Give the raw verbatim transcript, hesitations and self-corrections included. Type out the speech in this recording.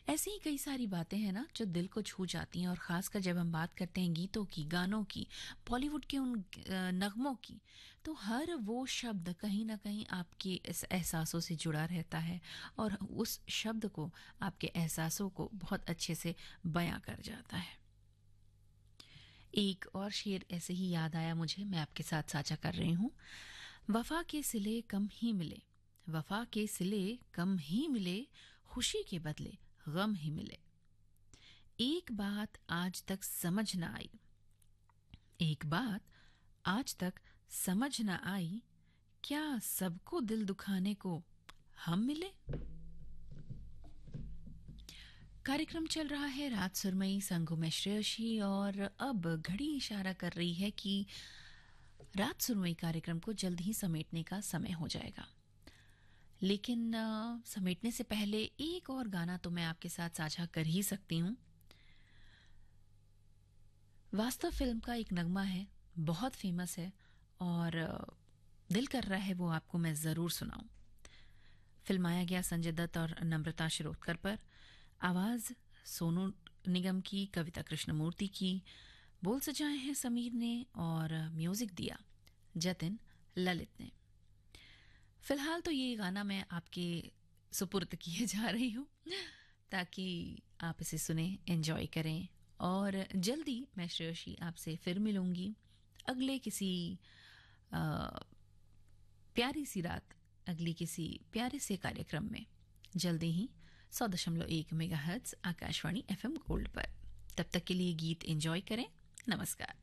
ऐसी ही कई सारी बातें हैं ना जो दिल को छू जाती हैं, और ख़ासकर जब हम बात करते हैं गीतों की, गानों की, बॉलीवुड के उन अ, नगमों की, तो हर वो शब्द कहीं ना कहीं आपके इस एहसासों से जुड़ा रहता है और उस शब्द को, आपके एहसासों को बहुत अच्छे से बयां कर जाता है। एक और शेर ऐसे ही याद आया मुझे, मैं आपके साथ साझा कर रही हूँ। वफा के सिले कम ही मिले, वफा के सिले कम ही मिले, खुशी के बदले गम ही मिले। एक बात आज तक समझ ना आई, एक बात आज तक समझ ना आई, क्या सबको दिल दुखाने को हम मिले। कार्यक्रम चल रहा है रात सुरमई, संगों में श्रेयशी, और अब घड़ी इशारा कर रही है कि रात सुरमई कार्यक्रम को जल्द ही समेटने का समय हो जाएगा। लेकिन आ, समेटने से पहले एक और गाना तो मैं आपके साथ साझा कर ही सकती हूँ। वास्तव फिल्म का एक नगमा है, बहुत फेमस है, और आ, दिल कर रहा है वो आपको मैं जरूर सुनाऊं। फिल्माया गया संजय दत्त और नम्रता शिरोडकर पर, आवाज सोनू निगम की, कविता कृष्णमूर्ति की, बोल सजाए हैं समीर ने और म्यूजिक दिया जतिन ललित ने। फिलहाल तो ये गाना मैं आपके सुपुर्द किए जा रही हूँ ताकि आप इसे सुने, एंजॉय करें, और जल्दी मैं श्रेयशी आपसे फिर मिलूंगी अगले किसी आ, प्यारी सी रात, अगली किसी प्यारे से कार्यक्रम में, जल्दी ही सौ दशमलव एक mega hertz Akashvani FM gold पर। तब तक के लिए गीत एंजॉय करें। नमस्कार।